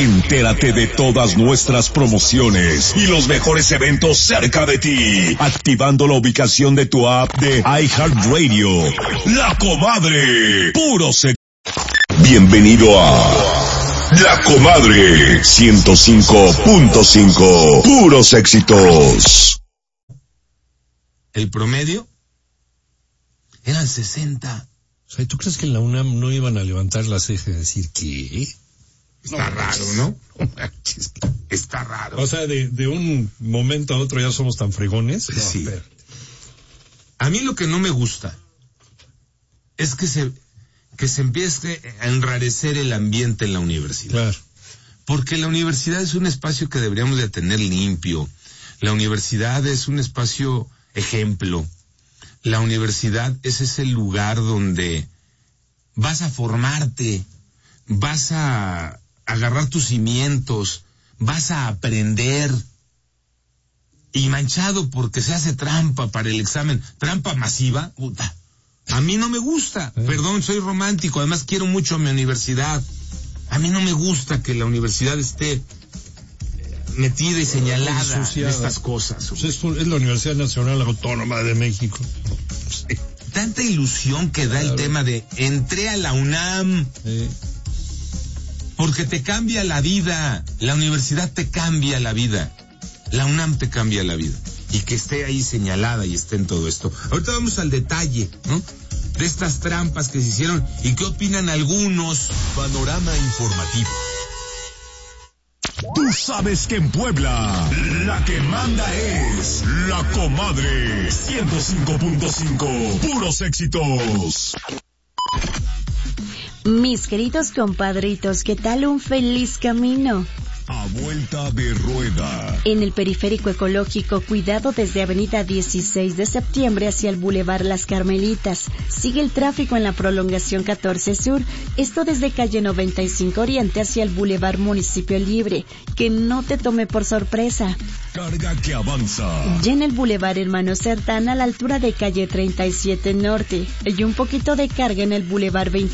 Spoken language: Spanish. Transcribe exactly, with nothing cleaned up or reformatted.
Entérate de todas nuestras promociones y los mejores eventos cerca de ti, activando la ubicación de tu app de iHeartRadio. La Comadre, puro se... Bienvenido a La Comadre ciento cinco punto cinco, puros éxitos. El promedio eran sesenta. O sea, ¿tú crees que en la UNAM no iban a levantar la ceja y decir qué? Está no, raro, ¿no? Está raro. O sea, de, de un momento a otro ya somos tan fregones. Pues no, sí. Pero... A mí lo que no me gusta es que se que se empiece a enrarecer el ambiente en la universidad. Claro. Porque la universidad es un espacio que deberíamos de tener limpio. La universidad es un espacio ejemplo. La universidad es ese lugar donde vas a formarte, vas a agarrar tus cimientos, vas a aprender. Y manchado porque se hace trampa para el examen, trampa masiva, puta. A mí no me gusta, ¿Eh? Perdón, soy romántico, además quiero mucho a mi universidad. A mí no me gusta que la universidad esté metida y señalada en estas cosas. Pues es, es la Universidad Nacional Autónoma de México. Sí. Tanta ilusión que da claro. El tema de entré a la UNAM. Sí. Porque te cambia la vida, la universidad te cambia la vida. La UNAM te cambia la vida. Y que esté ahí señalada y esté en todo esto. Ahorita vamos al detalle, ¿no? De estas trampas que se hicieron y qué opinan algunos. Panorama informativo. Tú sabes que en Puebla la que manda es La Comadre ciento cinco punto cinco, puros éxitos. Mis queridos compadritos, ¿qué tal un feliz camino? A vuelta de rueda. En el periférico ecológico, cuidado desde avenida dieciséis de septiembre hacia el Boulevard Las Carmelitas. Sigue el tráfico en la prolongación catorce Sur, esto desde calle noventa y cinco Oriente hacia el Boulevard Municipio Libre. Que no te tome por sorpresa. Carga que avanza. Ya en el Boulevard Hermano Cerdán a la altura de calle treinta y siete Norte. Y un poquito de carga en el Boulevard veinte